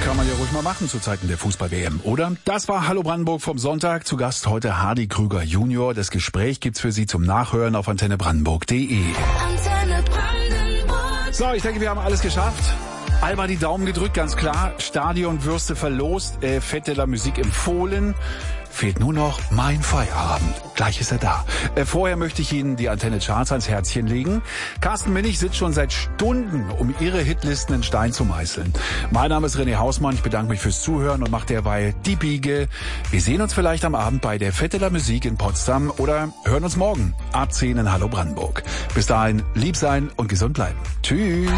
Kann man ja ruhig mal machen zu Zeiten der Fußball-WM, oder? Das war Hallo Brandenburg vom Sonntag. Zu Gast heute Hardy Krüger Junior. Das Gespräch gibt's für Sie zum Nachhören auf antennebrandenburg.de. Antenne Brandenburg. So, ich denke, wir haben alles geschafft. Alba die Daumen gedrückt, ganz klar. Stadionwürste verlost, Fetteler Musik empfohlen. Fehlt nur noch mein Feierabend. Gleich ist er da. Vorher möchte ich Ihnen die Antenne Charts ans Herzchen legen. Carsten Minnig sitzt schon seit Stunden, um Ihre Hitlisten in Stein zu meißeln. Mein Name ist René Hausmann. Ich bedanke mich fürs Zuhören und mache derweil die Biege. Wir sehen uns vielleicht am Abend bei der Fetteler Musik in Potsdam oder hören uns morgen ab 10 in Hallo Brandenburg. Bis dahin lieb sein und gesund bleiben. Tschüss.